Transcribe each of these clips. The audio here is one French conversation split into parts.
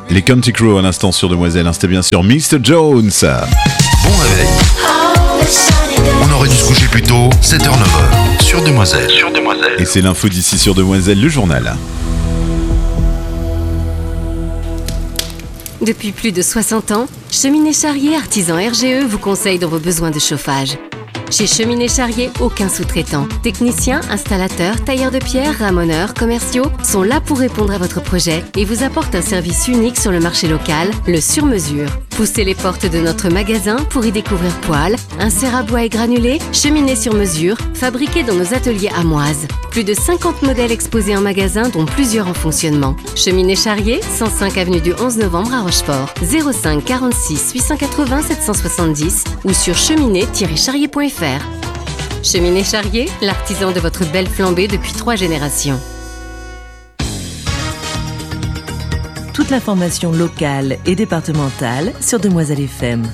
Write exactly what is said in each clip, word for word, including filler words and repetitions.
Les Country Crow à l'instant sur Demoiselle, hein, c'était bien sûr mister Jones. Bon réveil. On aurait dû se coucher plus tôt, sept heures neuf heures, sur Demoiselle. Sur Demoiselle. Et c'est l'info d'ici sur Demoiselle, le journal. Depuis plus de soixante ans, Cheminée Charrier Artisan R G E vous conseille dans vos besoins de chauffage. Chez Cheminée Charrier, aucun sous-traitant. Techniciens, installateurs, tailleurs de pierre, ramoneurs, commerciaux sont là pour répondre à votre projet et vous apportent un service unique sur le marché local, le sur-mesure. Poussez les portes de notre magasin pour y découvrir poêles, inserts à bois et granulés, cheminées sur mesure, fabriquées dans nos ateliers amoises. Plus de cinquante modèles exposés en magasin, dont plusieurs en fonctionnement. Cheminée Charrier, cent cinq avenue du onze novembre à Rochefort, zéro cinq quarante-six huit cent quatre-vingts sept cent soixante-dix ou sur cheminée tiret charrier point f r. Cheminée Charrier, l'artisan de votre belle flambée depuis trois générations. Toute l'information locale et départementale sur Demoiselle F M.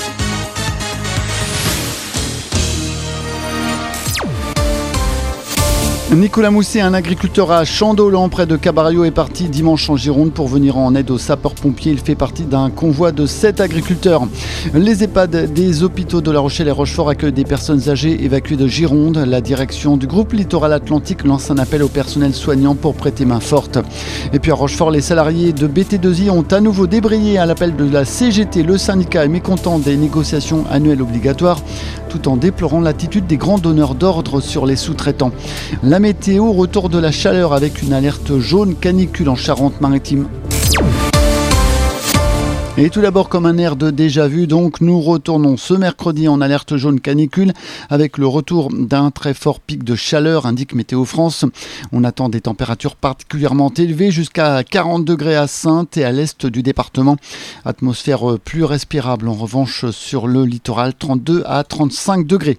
Nicolas Mousset, un agriculteur à Chandolan, près de Cabario, est parti dimanche en Gironde pour venir en aide aux sapeurs-pompiers. Il fait partie d'un convoi de sept agriculteurs. Les EHPAD des hôpitaux de La Rochelle et Rochefort accueillent des personnes âgées évacuées de Gironde. La direction du groupe Littoral Atlantique lance un appel au personnel soignant pour prêter main forte. Et puis à Rochefort, les salariés de B T deux I ont à nouveau débrayé à l'appel de la C G T. Le syndicat est mécontent des négociations annuelles obligatoires, tout en déplorant l'attitude des grands donneurs d'ordre sur les sous-traitants. La météo, retour de la chaleur avec une alerte jaune canicule en Charente-Maritime. Et tout d'abord, comme un air de déjà-vu, donc nous retournons ce mercredi en alerte jaune canicule avec le retour d'un très fort pic de chaleur, indique Météo France. On attend des températures particulièrement élevées jusqu'à quarante degrés à Saintes et à l'est du département. Atmosphère plus respirable en revanche sur le littoral, trente-deux à trente-cinq degrés.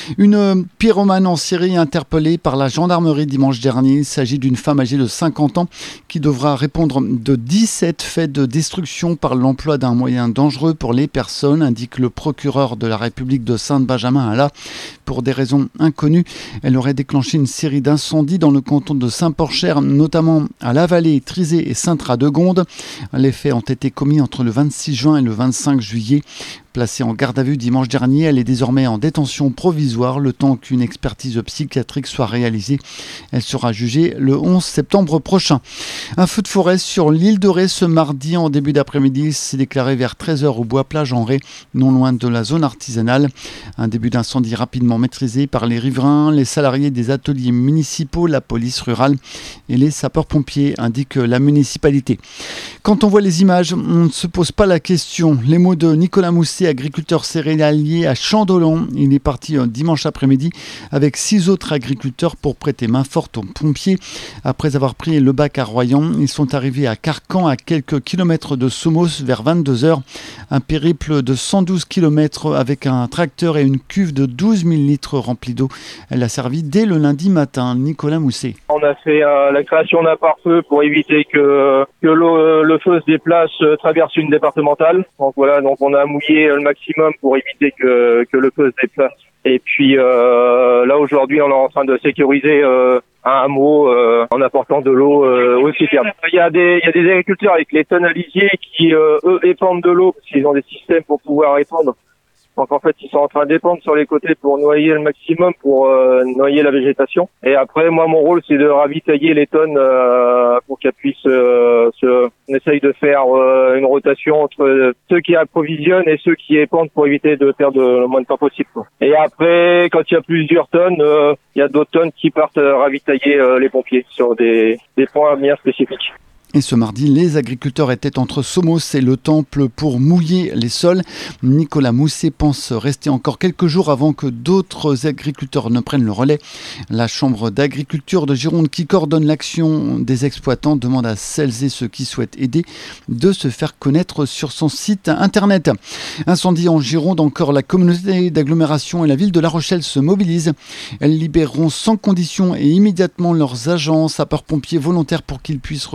Une pyromane en série interpellée par la gendarmerie dimanche dernier. Il s'agit d'une femme âgée de cinquante ans qui devra répondre de dix-sept faits de destruction par l'emploi d'un moyen dangereux pour les personnes, indique le procureur de la République de Saint-Benjamin-à-Laz. Pour des raisons inconnues, elle aurait déclenché une série d'incendies dans le canton de Saint-Porcher, notamment à La Vallée, Trizé et Saint-Radegonde. Les faits ont été commis entre le vingt-six juin et le vingt-cinq juillet. Placée en garde à vue dimanche dernier, elle est désormais en détention provisoire le temps qu'une expertise psychiatrique soit réalisée. Elle sera jugée le onze septembre prochain. Un feu de forêt sur l'île de Ré ce mardi en début d'après-midi s'est déclaré vers treize heures au Bois-Plage en Ré, non loin de la zone artisanale. Un début d'incendie rapidement maîtrisé par les riverains, les salariés des ateliers municipaux, la police rurale et les sapeurs-pompiers, indique la municipalité. Quand on voit les images, on ne se pose pas la question. Les mots de Nicolas Mousset, agriculteur céréalier à Chandolan. Il est parti dimanche après-midi avec six autres agriculteurs pour prêter main forte aux pompiers. Après avoir pris le bac à Royan, ils sont arrivés à Carcan, à quelques kilomètres de Somos, vers vingt-deux heures. Un périple de cent douze kilomètres avec un tracteur et une cuve de douze mille litres remplis d'eau. Elle a servi dès le lundi matin. Nicolas Mousset. On a fait euh, la création d'un pare-feu pour éviter que, que l'eau, le feu se déplace, euh, traverse une départementale. Donc voilà, donc on a mouillé le maximum pour éviter que, que le feu se déplace. Et puis euh, là aujourd'hui, on est en train de sécuriser euh, un hameau euh, en apportant de l'eau euh, aux citernes. Il y a des il y a des agriculteurs avec les tonnes à lisier qui euh, eux épandent de l'eau parce qu'ils ont des systèmes pour pouvoir épandre. Donc en fait, ils sont en train d'épandre sur les côtés pour noyer le maximum, pour euh, noyer la végétation. Et après, moi, mon rôle, c'est de ravitailler les tonnes euh, pour qu'elles puissent euh, se... On essaye de faire euh, une rotation entre ceux qui approvisionnent et ceux qui épandent pour éviter de perdre le moins de temps possible, quoi. Et après, quand il y a plusieurs tonnes, euh, il y a d'autres tonnes qui partent euh, ravitailler euh, les pompiers sur des, des points bien spécifiques. Et ce mardi, les agriculteurs étaient entre Somos et le Temple pour mouiller les sols. Nicolas Mousset pense rester encore quelques jours avant que d'autres agriculteurs ne prennent le relais. La Chambre d'agriculture de Gironde, qui coordonne l'action des exploitants, demande à celles et ceux qui souhaitent aider de se faire connaître sur son site internet. Incendie en Gironde, encore la communauté d'agglomération et la ville de La Rochelle se mobilisent. Elles libéreront sans condition et immédiatement leurs agents sapeurs-pompiers volontaires pour qu'ils puissent rejoindre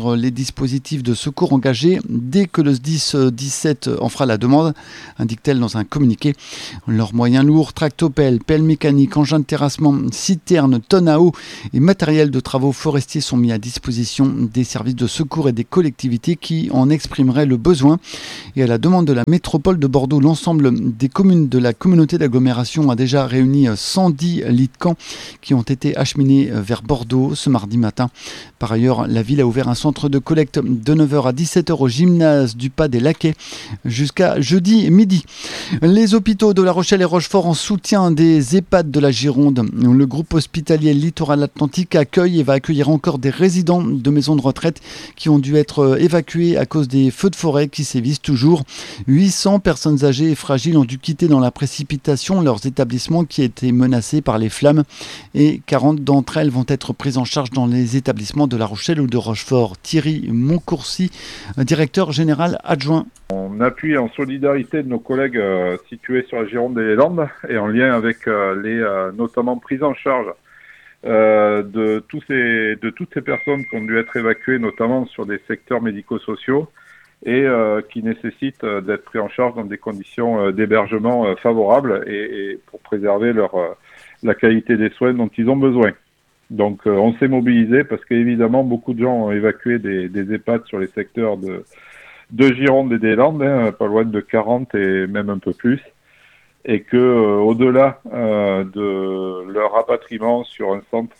sur les dispositifs de secours engagés dès que le S D I S dix-sept en fera la demande, indique-t-elle dans un communiqué. Leurs moyens lourds, tractopelles, pelles mécaniques, engins de terrassement, citernes, tonnes à eau et matériel de travaux forestiers sont mis à disposition des services de secours et des collectivités qui en exprimeraient le besoin. Et à la demande de la métropole de Bordeaux, l'ensemble des communes de la communauté d'agglomération a déjà réuni cent dix lits de camp qui ont été acheminés vers Bordeaux ce mardi matin. Par ailleurs, la ville a ouvert un centre de collecte de neuf heures à dix-sept heures au gymnase du Pas des Laquais jusqu'à jeudi midi. Les hôpitaux de La Rochelle et Rochefort en soutien des EHPAD de la Gironde. Le groupe hospitalier Littoral Atlantique accueille et va accueillir encore des résidents de maisons de retraite qui ont dû être évacués à cause des feux de forêt qui sévissent toujours. huit cents personnes âgées et fragiles ont dû quitter dans la précipitation leurs établissements qui étaient menacés par les flammes et quarante d'entre elles vont être prises en charge dans les établissements de La Rochelle ou de Rochefort. Thierry Moncourcy, directeur général adjoint. On appuie en solidarité de nos collègues euh, situés sur la Gironde et les Landes et en lien avec euh, les euh, notamment prises en charge euh, de, tous ces, de toutes ces personnes qui ont dû être évacuées, notamment sur des secteurs médico-sociaux et euh, qui nécessitent euh, d'être pris en charge dans des conditions euh, d'hébergement euh, favorables et, et pour préserver leur, euh, la qualité des soins dont ils ont besoin. Donc euh, on s'est mobilisé parce qu'évidemment beaucoup de gens ont évacué des, des EHPAD sur les secteurs de, de Gironde et des Landes, hein, pas loin de quarante et même un peu plus, et que euh, au-delà euh, de leur rapatriement sur un centre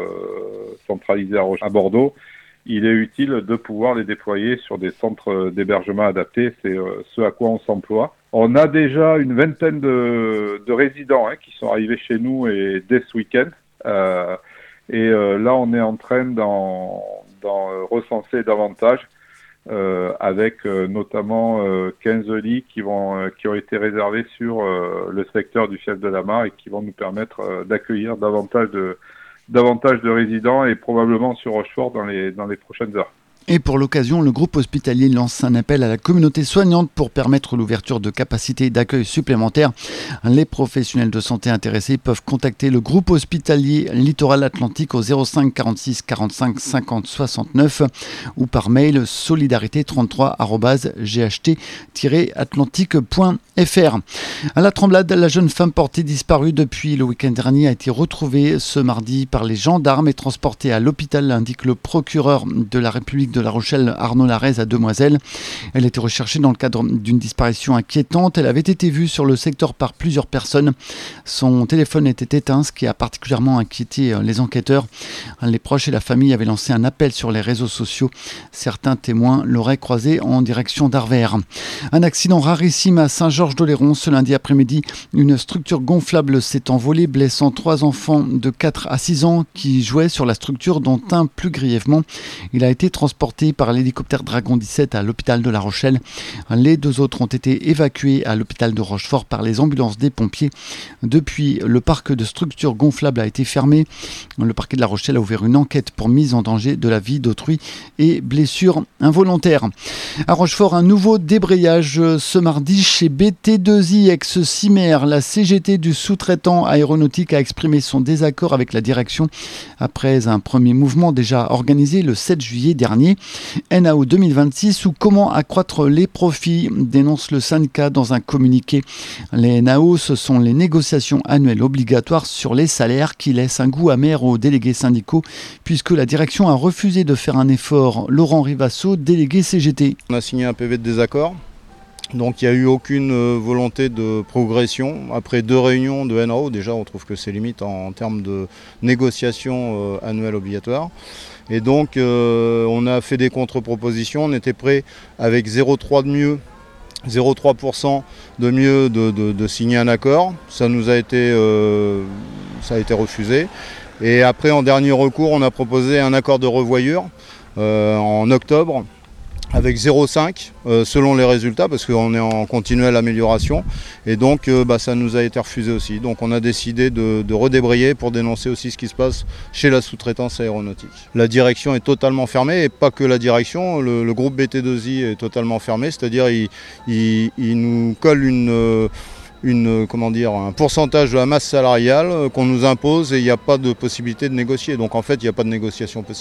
euh, centralisé à, à Bordeaux, il est utile de pouvoir les déployer sur des centres d'hébergement adaptés. C'est euh, ce à quoi on s'emploie. On a déjà une vingtaine de, de résidents hein, qui sont arrivés chez nous et dès ce week-end. Euh, et euh, là, on est en train d'en, d'en recenser davantage, euh, avec euh, notamment euh, quinze lits qui vont euh, qui ont été réservés sur euh, le secteur du Fief de la Mare et qui vont nous permettre euh, d'accueillir davantage de davantage de résidents et probablement sur Rochefort dans les dans les prochaines heures. Et pour l'occasion, le groupe hospitalier lance un appel à la communauté soignante pour permettre l'ouverture de capacités d'accueil supplémentaires. Les professionnels de santé intéressés peuvent contacter le groupe hospitalier Littoral Atlantique au zéro cinq quarante-six quarante-cinq cinquante soixante-neuf ou par mail solidarité trente-trois arobase g h t tiret atlantique point f r. À la Tremblade, la jeune femme portée disparue depuis le week-end dernier a été retrouvée ce mardi par les gendarmes et transportée à l'hôpital, indique le procureur de la République de La Rochelle, Arnaud Larez, à Demoiselles. Elle était recherchée dans le cadre d'une disparition inquiétante. Elle avait été vue sur le secteur par plusieurs personnes. Son téléphone était éteint, ce qui a particulièrement inquiété les enquêteurs. Les proches et la famille avaient lancé un appel sur les réseaux sociaux. Certains témoins l'auraient croisée en direction d'Arvers. Un accident rarissime à Saint-Georges-d'Oléron ce lundi après-midi. Une structure gonflable s'est envolée, blessant trois enfants de quatre à six ans qui jouaient sur la structure, dont un plus grièvement. Il a été transporté par l'hélicoptère Dragon dix-sept à l'hôpital de La Rochelle. Les deux autres ont été évacués à l'hôpital de Rochefort par les ambulances des pompiers. Depuis, le parc de structures gonflables a été fermé. Le parquet de La Rochelle a ouvert une enquête pour mise en danger de la vie d'autrui et blessures involontaires. À Rochefort, un nouveau débrayage ce mardi chez B T deux I ex-Cimer. La C G T du sous-traitant aéronautique a exprimé son désaccord avec la direction après un premier mouvement déjà organisé le sept juillet dernier. N A O deux mille vingt-six ou comment accroître les profits, dénonce le syndicat dans un communiqué. Les N A O, ce sont les négociations annuelles obligatoires sur les salaires qui laissent un goût amer aux délégués syndicaux puisque la direction a refusé de faire un effort. Laurent Rivasso, délégué C G T. On a signé un P V de désaccord. Donc il n'y a eu aucune volonté de progression. Après deux réunions de N A O, déjà on trouve que c'est limite en, en termes de négociation euh, annuelle obligatoire. Et donc euh, on a fait des contre-propositions, on était prêt avec zéro virgule trois de mieux, zéro virgule trois pour cent de mieux de, de, de signer un accord. Ça nous a été, euh, ça a été refusé. Et après en dernier recours on a proposé un accord de revoyure euh, en octobre avec zéro virgule cinq euh, selon les résultats parce qu'on est en continuelle amélioration et donc euh, bah, ça nous a été refusé aussi. Donc on a décidé de, de redébrayer pour dénoncer aussi ce qui se passe chez la sous-traitance aéronautique. La direction est totalement fermée et pas que la direction, le, le groupe B T deux I est totalement fermé, c'est-à-dire il, il, il nous colle une, une, comment dire, un pourcentage de la masse salariale qu'on nous impose et il n'y a pas de possibilité de négocier. Donc en fait il n'y a pas de négociation possible.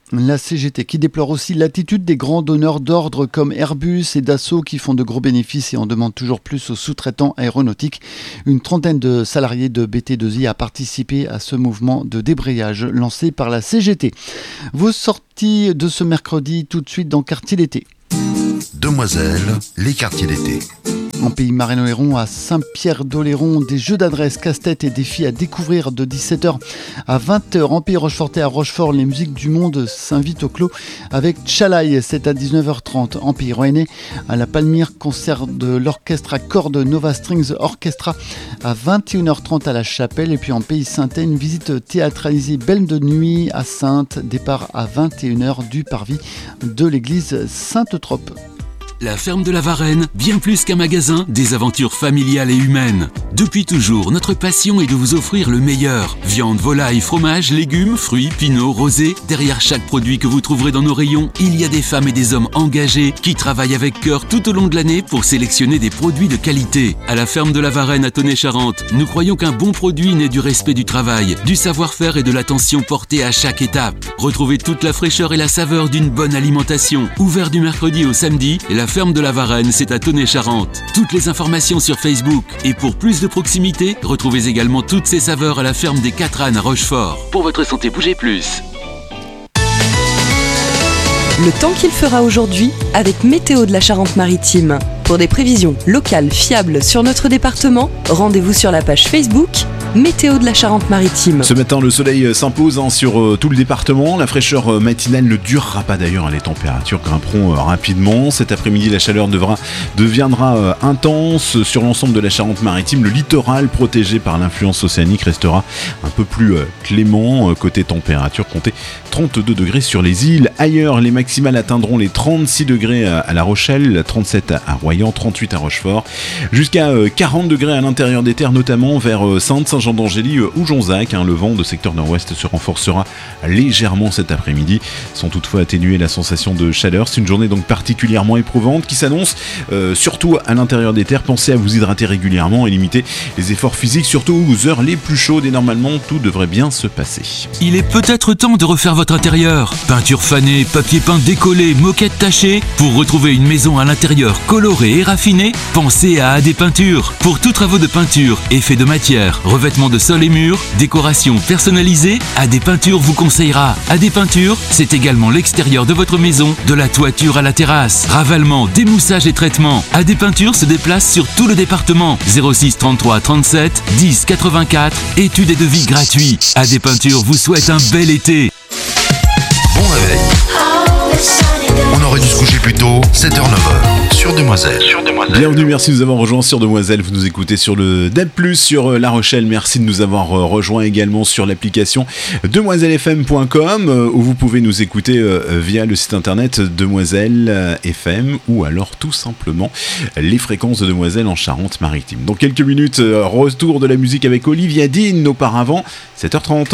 La C G T qui déplore aussi l'attitude des grands donneurs d'ordre comme Airbus et Dassault qui font de gros bénéfices et en demandent toujours plus aux sous-traitants aéronautiques. Une trentaine de salariés de B T deux I a participé à ce mouvement de débrayage lancé par la C G T. Vos sorties de ce mercredi tout de suite dans Quartier d'été. Demoiselles, les quartiers d'été. En Pays Marais-Oléron, à Saint-Pierre-d'Oléron, des jeux d'adresse, casse-tête et défis à découvrir de dix-sept heures à vingt heures. En Pays Rochefortais, à Rochefort, les musiques du monde s'invitent au clos avec Tchalaï, c'est à dix-neuf heures trente. En Pays Rouennais, à la Palmyre, concert de l'orchestre à cordes Nova Strings Orchestra à vingt et une heures trente à la Chapelle. Et puis en Pays Saintais, une visite théâtralisée Belle de nuit à Saintes, départ à vingt et une heures du parvis de l'église Sainte-Trope. La ferme de la Varenne, bien plus qu'un magasin, des aventures familiales et humaines. Depuis toujours, notre passion est de vous offrir le meilleur. Viande, volaille, fromage, légumes, fruits, pinots, rosés. Derrière chaque produit que vous trouverez dans nos rayons, il y a des femmes et des hommes engagés qui travaillent avec cœur tout au long de l'année pour sélectionner des produits de qualité. À la ferme de la Varenne à Tonnet-Charente, nous croyons qu'un bon produit naît du respect du travail, du savoir-faire et de l'attention portée à chaque étape. Retrouvez toute la fraîcheur et la saveur d'une bonne alimentation. Ouvert du mercredi au samedi, la La ferme de la Varenne, c'est à Tonnet-Charente. Toutes les informations sur Facebook. Et pour plus de proximité, retrouvez également toutes ces saveurs à la ferme des Quatre Ânes à Rochefort. Pour votre santé, bougez plus. Le temps qu'il fera aujourd'hui avec Météo de la Charente-Maritime. Pour des prévisions locales fiables sur notre département, rendez-vous sur la page Facebook Météo de la Charente-Maritime. Ce matin, le soleil s'impose hein, sur euh, tout le département. La fraîcheur euh, matinale ne durera pas d'ailleurs. Les températures grimperont euh, rapidement. Cet après-midi, la chaleur devra, deviendra euh, intense sur l'ensemble de la Charente-Maritime. Le littoral protégé par l'influence océanique restera un peu plus euh, clément. Euh, côté température, comptez trente-deux degrés sur les îles. Ailleurs, les maximales atteindront les trente-six degrés à, à La Rochelle, trente-sept à, à Royan, trente-huit à Rochefort, jusqu'à euh, quarante degrés à l'intérieur des terres, notamment vers euh, Sainte, Saint-Jean d'Angély ou Jonzac. Hein, le vent de secteur nord-ouest se renforcera légèrement cet après-midi, sans toutefois atténuer la sensation de chaleur. C'est une journée donc particulièrement éprouvante qui s'annonce euh, surtout à l'intérieur des terres. Pensez à vous hydrater régulièrement et limiter les efforts physiques, surtout aux heures les plus chaudes, et normalement tout devrait bien se passer. Il est peut-être temps de refaire votre intérieur. Peinture fanée, papier peint décollé, moquette tachée. Pour retrouver une maison à l'intérieur colorée et raffinée, pensez à A D Peinture. Pour tous travaux de peinture, effets de matière, revêtement de sol et murs, décoration personnalisée, A D Peinture vous conseillera. A D Peinture, c'est également l'extérieur de votre maison, de la toiture à la terrasse. Ravalement, démoussage et traitement. A D Peinture se déplace sur tout le département. zéro six trente-trois trente-sept dix quatre-vingt-quatre. Études et devis gratuits. A D Peinture vous souhaite un bel été. Bon réveil. On aurait dû se coucher plus tôt, sept heures neuf heures, sur Demoiselles. Sur Demoiselles. Bienvenue, merci de nous avoir rejoints sur Demoiselles. Vous nous écoutez sur le D A B plus, sur La Rochelle. Merci de nous avoir rejoints également sur l'application demoiselle f m point com, où vous pouvez nous écouter via le site internet Demoiselles F M, ou alors tout simplement les fréquences de Demoiselles en Charente-Maritime. Dans quelques minutes, retour de la musique avec Olivia Dean. Auparavant, sept heures trente.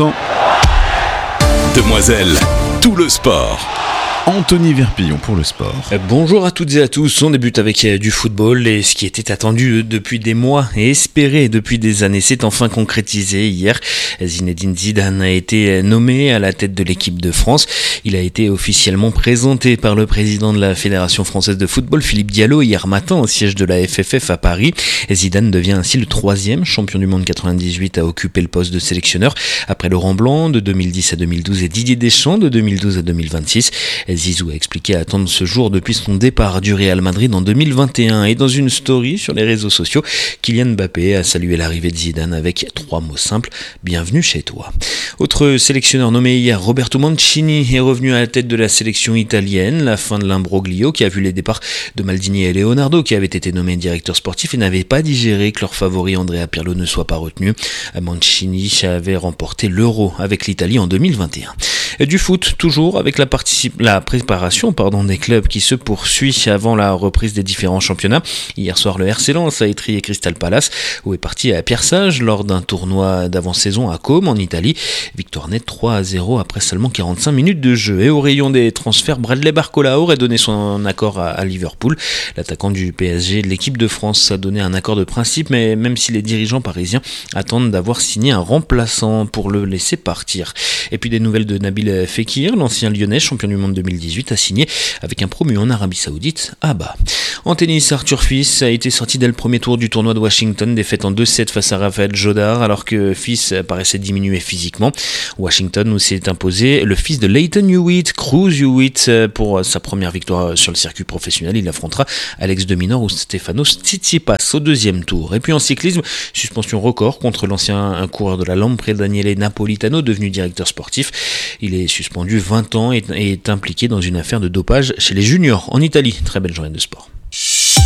Demoiselles, tout le sport. Anthony Verpillon pour le sport. Bonjour à toutes et à tous, on débute avec du football et ce qui était attendu depuis des mois et espéré depuis des années s'est enfin concrétisé hier. Zinedine Zidane a été nommé à la tête de l'équipe de France. Il a été officiellement présenté par le président de la Fédération française de football, Philippe Diallo, hier matin au siège de la F F F à Paris. Zidane devient ainsi le troisième champion du monde quatre-vingt-dix-huit à occuper le poste de sélectionneur après Laurent Blanc de deux mille dix à deux mille douze et Didier Deschamps de deux mille douze à deux mille vingt-six. Zizou a expliqué attendre ce jour depuis son départ du Real Madrid en deux mille vingt et un, et dans une story sur les réseaux sociaux, Kylian Mbappé a salué l'arrivée de Zidane avec trois mots simples: bienvenue chez toi. Autre sélectionneur nommé hier, Roberto Mancini est revenu à la tête de la sélection italienne. La fin de l'imbroglio qui a vu les départs de Maldini et Leonardo, qui avaient été nommés directeurs sportifs et n'avaient pas digéré que leur favori Andrea Pirlo ne soit pas retenu. Mancini avait remporté l'Euro avec l'Italie en deux mille vingt et un. Et du foot, toujours avec la, particip- la préparation pardon, des clubs qui se poursuit avant la reprise des différents championnats. Hier soir, le R C Lens a étrié Crystal Palace, où est parti à Pierre Sage lors d'un tournoi d'avant-saison à Côme en Italie. Victoire nette trois à zéro après seulement quarante-cinq minutes de jeu. Et au rayon des transferts, Bradley Barcola aurait donné son accord à, à Liverpool. L'attaquant du P S G, l'équipe de France a donné un accord de principe, mais même si les dirigeants parisiens attendent d'avoir signé un remplaçant pour le laisser partir. Et puis des nouvelles de Nabil Fekir, l'ancien lyonnais, champion du monde deux mille dix-huit, a signé avec un promu en Arabie Saoudite, Abba. En tennis, Arthur Fils a été sorti dès le premier tour du tournoi de Washington, défaite en deux sept face à Raphaël Jodard, alors que Fils paraissait diminué physiquement. Washington où s'est imposé le fils de Leighton Hewitt, Cruz Hewitt, pour sa première victoire sur le circuit professionnel. Il affrontera Alex de Minaur ou Stefanos Tsitsipas au deuxième tour. Et puis en cyclisme, suspension record contre l'ancien coureur de la Lampre, Daniele Napolitano, devenu directeur sportif. Il est suspendu vingt ans et est impliqué dans une affaire de dopage chez les juniors en Italie. Très belle journée de sport.